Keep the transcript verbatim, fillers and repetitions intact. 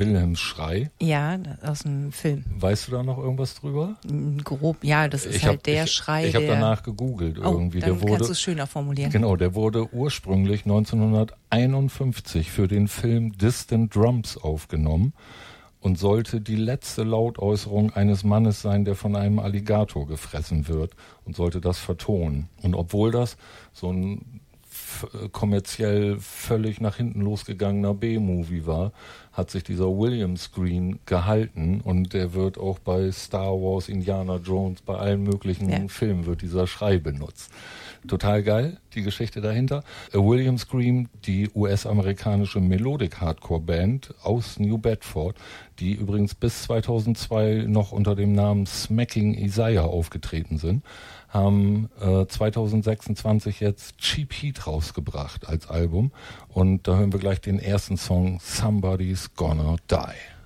Wilhelmsschrei. Ja, aus dem Film. Weißt du da noch irgendwas drüber? Grob, ja, das ist ich halt hab, der ich, Schrei, Ich habe der... danach gegoogelt oh, irgendwie. Dann der wurde, kannst du es schöner formulieren. Genau, der wurde ursprünglich neunzehnhunderteinundfünfzig für den Film Distant Drums aufgenommen und sollte die letzte Lautäußerung eines Mannes sein, der von einem Alligator gefressen wird, und sollte das vertonen. Und obwohl das so ein f- kommerziell völlig nach hinten losgegangener B-Movie war, hat sich dieser Williams Screen gehalten, und der wird auch bei Star Wars, Indiana Jones, bei allen möglichen Ja. Filmen wird dieser Schrei benutzt. Total geil, die Geschichte dahinter. A William Scream, die U S-amerikanische Melodic-Hardcore-Band aus New Bedford, die übrigens bis zweitausendzwei noch unter dem Namen Smacking Isaiah aufgetreten sind, haben äh, zweitausendsechsundzwanzig jetzt Cheap Heat rausgebracht als Album. Und da hören wir gleich den ersten Song, Somebody's Gonna Die.